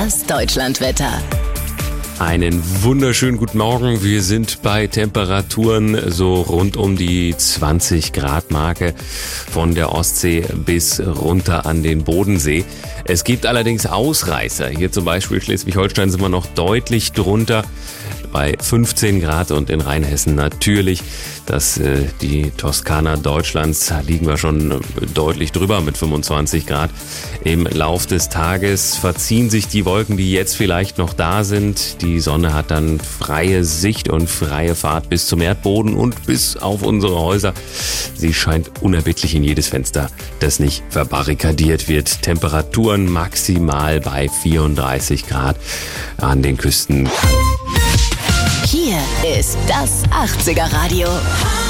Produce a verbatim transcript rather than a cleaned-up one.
Das Deutschlandwetter. Einen wunderschönen guten Morgen. Wir sind bei Temperaturen so rund um die zwanzig Grad Marke von der Ostsee bis runter an den Bodensee. Es gibt allerdings Ausreißer. Hier zum Beispiel Schleswig-Holstein sind wir noch deutlich drunter bei fünfzehn Grad und in Rheinhessen natürlich. Das, äh, die Toskana Deutschlands liegen wir schon deutlich drüber mit fünfundzwanzig Grad. Im Lauf des Tages verziehen sich die Wolken, die jetzt vielleicht noch da sind. Die Sonne hat dann freie Sicht und freie Fahrt bis zum Erdboden und bis auf unsere Häuser. Sie scheint unerbittlich in jedes Fenster, das nicht verbarrikadiert wird. Temperaturen maximal bei vierunddreißig Grad an den Küsten. Hier ist das achtziger Radio.